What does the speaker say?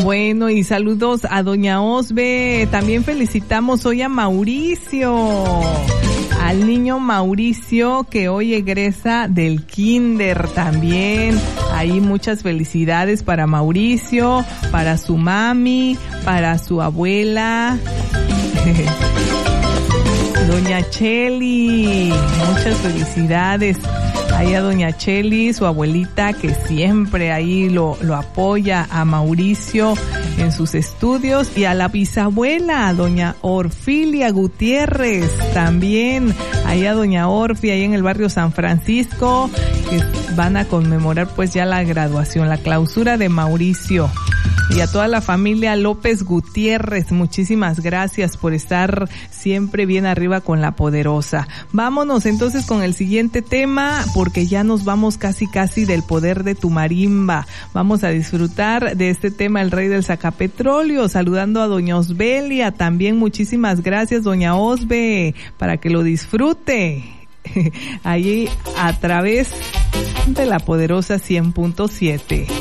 Bueno, y saludos a doña Osbe. También felicitamos hoy a Mauricio, al niño Mauricio que hoy egresa del kinder también. Ahí muchas felicidades para Mauricio, para su mami, para su abuela. Doña Cheli, muchas felicidades ahí a doña Cheli, su abuelita, que siempre ahí lo apoya a Mauricio en sus estudios, y a la bisabuela, a doña Orfilia Gutiérrez, también ahí a doña Orfi, ahí en el barrio San Francisco, que van a conmemorar pues ya la graduación, la clausura de Mauricio. Y a toda la familia López Gutiérrez, muchísimas gracias por estar siempre bien arriba con La Poderosa. Vámonos entonces con el siguiente tema, porque ya nos vamos casi del poder de tu marimba. Vamos a disfrutar de este tema, El Rey del Sacapetróleo, saludando a doña Osbelia. También muchísimas gracias, doña Osbe, para que lo disfrute allí a través de La Poderosa 100.7.